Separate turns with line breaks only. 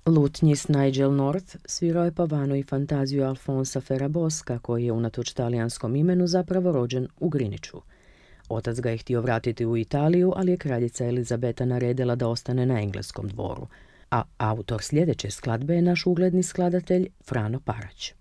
Lutnjist Nigel North svirao je Pavano i fantaziju Alfonsa Ferraboska, koji je unatoč talijanskom imenu zapravo rođen u Greenwichu. Otac ga je htio vratiti u Italiju, ali je kraljica Elizabeta naredila da ostane na engleskom dvoru. A autor sljedeće skladbe je naš ugledni skladatelj Frano Parać.